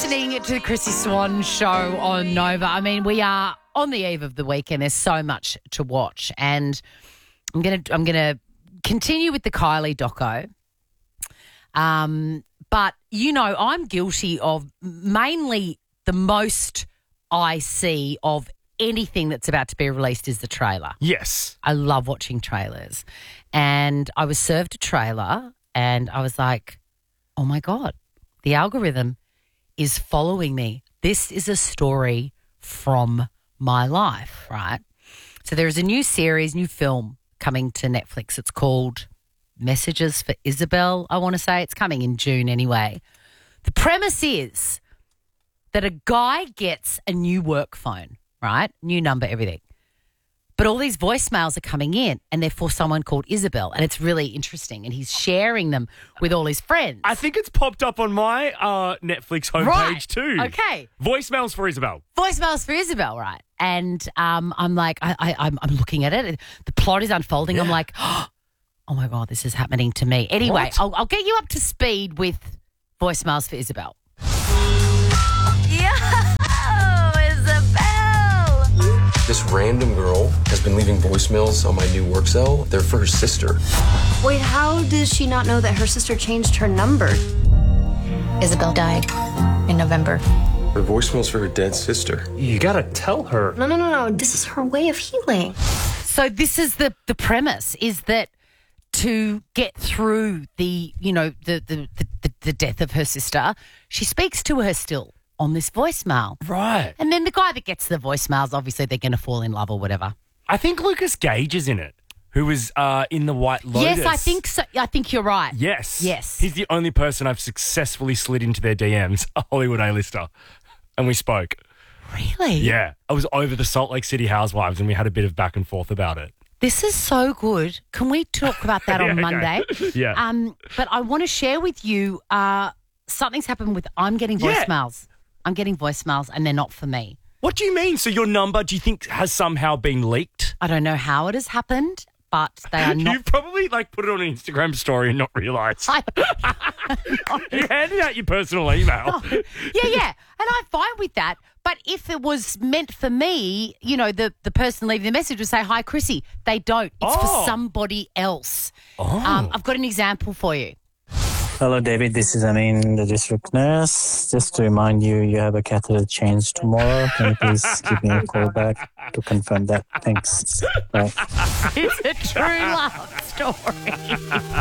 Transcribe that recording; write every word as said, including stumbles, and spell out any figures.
listening to the Chrissy Swan show on Nova. I mean, we are on the eve of the weekend. There's so much to watch, and I'm gonna I'm gonna continue with the Kylie doco. Um, but you know, I'm guilty of mainly the most I see of anything that's about to be released is the trailer. Yes. I love watching trailers, and I was served a trailer, and I was like, oh my God, the algorithm is following me. This is a story from my life, right? So there is a new series, new film coming to Netflix. It's called Messages for Isabel, I want to say. It's coming in June anyway. The premise is that a guy gets a new work phone, right? New number, everything. But all these voicemails are coming in, and they're for someone called Isabel, and it's really interesting, and he's sharing them with all his friends. I think it's popped up on my uh, Netflix homepage Right. too. Okay. Voicemails for Isabel. Voicemails for Isabel, right? And um, I'm like, I, I, I'm, I'm looking at it. The plot is unfolding. Yeah. I'm like, oh my God, this is happening to me. Anyway, What? I'll, I'll get you up to speed with Voicemails for Isabel. Yo, Isabel! This random girl has been leaving voicemails on my new work cell. They're for her sister. Wait, how does she not know that her sister changed her number? Isabel died in November. The voicemail's for her dead sister. You gotta tell her. No, no, no, no. This is her way of healing. So this is the, the premise, is that to get through the, you know, the, the, the, the death of her sister, she speaks to her still on this voicemail. Right. And then the guy that gets the voicemails, obviously they're going to fall in love or whatever. I think Lucas Gage is in it, who was uh, in the White Lotus. Yes, I think so. I think you're right. Yes. Yes. He's the only person I've successfully slid into their D Ms, a Hollywood A-lister. And we spoke. Really? Yeah. I was over the Salt Lake City Housewives and we had a bit of back and forth about it. This is so good. Can we talk about that Yeah, on okay. Monday? Yeah. Um, but I want to share with you uh, something's happened with I'm getting Yeah. voicemails. I'm getting voicemails and they're not for me. What do you mean? So your number, do you think, has somehow been leaked? I don't know how it has happened, but they are not. You've probably like put it on an Instagram story and not realised. I, You handed out your personal email. yeah, yeah. And I'm fine with that. But if it was meant for me, you know, the, the person leaving the message would say, hi, Chrissy. They don't. It's Oh. for somebody else. Oh. Um, I've got an example for you. Hello, David. This is Amin, the district nurse. Just to remind you, you have a catheter change tomorrow. Can you please give me a call back to confirm that? Thanks. Bye. It's a true love story.